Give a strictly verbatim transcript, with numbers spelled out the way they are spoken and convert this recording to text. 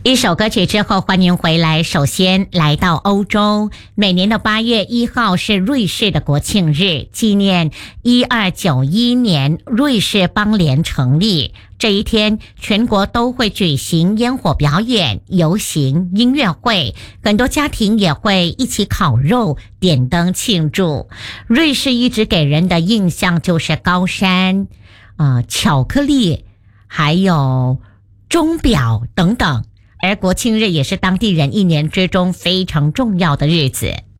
一首歌曲之后，欢迎回来。首先来到欧洲，每年的八月一号是瑞士的国庆日，纪念一二九一年瑞士邦联成立。这一天，全国都会举行烟火表演、游行、音乐会，很多家庭也会一起烤肉、点灯庆祝。瑞士一直给人的印象就是高山、呃、巧克力，还有钟表等等。而国庆日也是当地人一年之中非常重要的日子。